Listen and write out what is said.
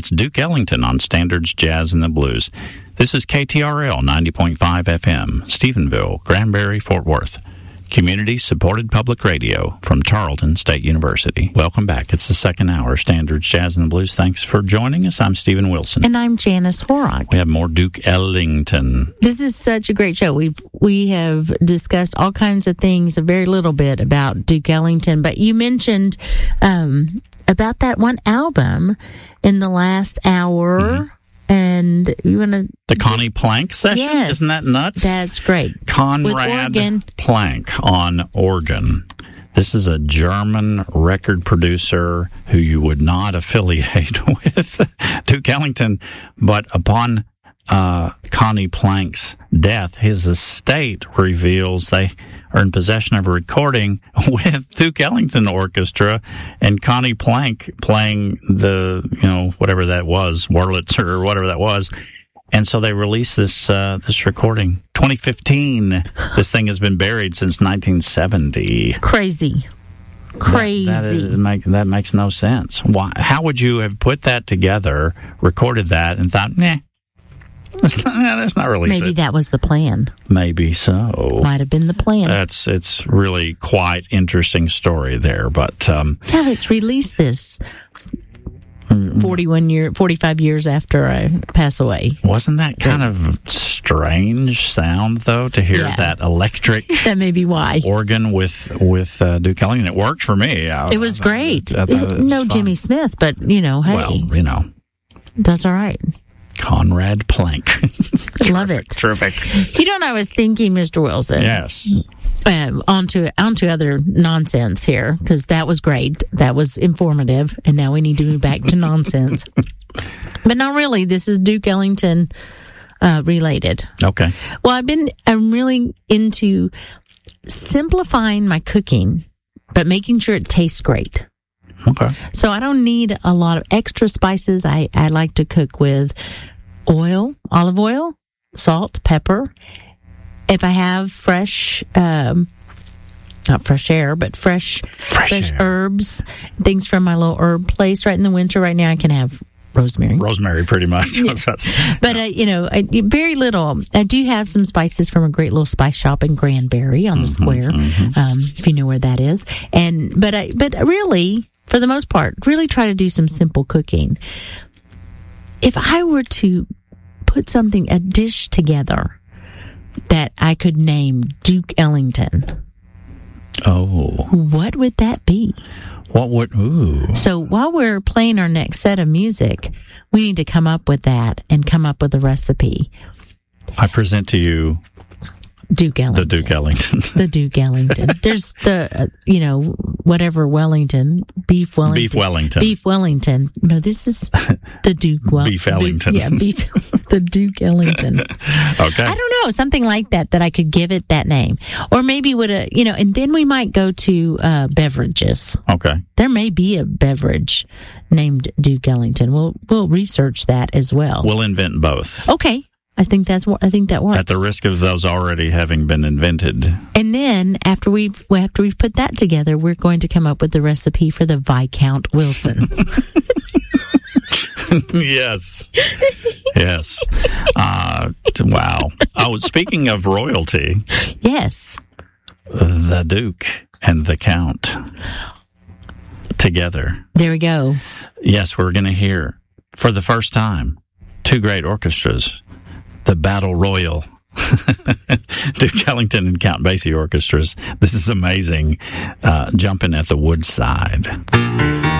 It's Duke Ellington on Standards Jazz and the Blues. This is KTRL 90.5 FM, Stephenville, Granbury, Fort Worth. Community-supported public radio from Tarleton State University. Welcome back. It's the second hour, Standards Jazz and the Blues. Thanks for joining us. I'm Stephen Wilson. And I'm Janice Horrock. We have more Duke Ellington. This is such a great show. We have discussed all kinds of things, a very little bit about Duke Ellington, but you mentioned about that one album in the last hour. Mm-hmm. And you want to... The Connie Plank session? Yes. Isn't that nuts? That's great. Conrad Plank on organ. This is a German record producer who you would not affiliate with Duke Ellington, but upon Connie Plank's death, his estate reveals they are in possession of a recording with Duke Ellington Orchestra and Connie Plank playing the, whatever that was, Wurlitzer or whatever that was. And so they released this recording. 2015. This thing has been buried since 1970. Crazy. That makes no sense. Why? How would you have put that together, recorded that, and thought, that's not really. Maybe that was the plan. Maybe so. Might have been the plan. It's really quite interesting story there, but let's release this 45 years after I pass away. Wasn't that kind of strange sound though to hear that electric? That may be why organ with Duke Ellington. It worked for me. It was great. No Jimmy Smith, but hey, that's all right. Conrad Plank. Love it. Terrific. I was thinking, Mr. Wilson. Yes. Onto other nonsense here, because that was great. That was informative. And now we need to move back to nonsense. But not really. This is Duke Ellington related. Okay. Well, I'm really into simplifying my cooking, but making sure it tastes great. Okay. So I don't need a lot of extra spices. I like to cook with olive oil, salt, pepper. If I have fresh, not fresh air, but fresh herbs, things from my little herb place right in the winter. Right now I can have rosemary. Rosemary, pretty much. Yes. But, very little. I do have some spices from a great little spice shop in Granbury on the square, if you know where that is. But really, for the most part, really try to do some simple cooking. If I were to put a dish together that I could name Duke Ellington, what would that be? So while we're playing our next set of music, we need to come up with that and come up with a recipe. I present to you Duke Ellington. The Duke Ellington. The Duke Ellington. There's the, whatever Wellington, beef Wellington. Beef Wellington. Beef Wellington. No, this is the Duke Wellington. Beef Ellington. The Duke Ellington. Okay. I don't know, something like that I could give it that name. Or maybe and then we might go to beverages. Okay. There may be a beverage named Duke Ellington. We'll research that as well. We'll invent both. Okay. I think that works. At the risk of those already having been invented. And then after we've put that together, we're going to come up with the recipe for the Viscount Wilson. Yes. Wow. Oh, speaking of royalty. Yes. The Duke and the Count together. There we go. Yes, we're going to hear for the first time two great orchestras. The Battle Royal, Duke Ellington and Count Basie orchestras. This is amazing. Jumping at the Woodside.